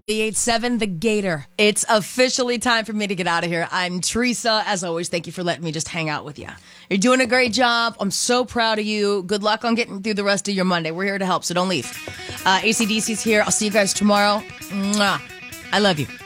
98.7 The Gator. It's officially time for me to get out of here. I'm Teresa. As always, thank you for letting me just hang out with you. You're doing a great job. I'm so proud of you. Good luck on getting through the rest of your Monday. We're here to help, so don't leave. AC/DC's here. I'll see you guys tomorrow. Mwah. I love you.